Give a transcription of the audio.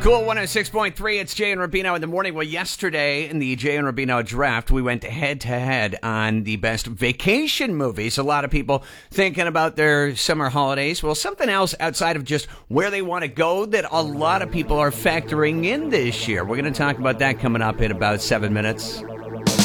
Cool 106.3, it's Jay and Rubino in the morning. Well, yesterday in the Jay and Rubino draft, we went head-to-head on the best vacation movies. A lot of people thinking about their summer holidays. Well, something else outside of just where they want to go that a lot of people are factoring in this year. We're going to talk about that coming up in about 7 minutes.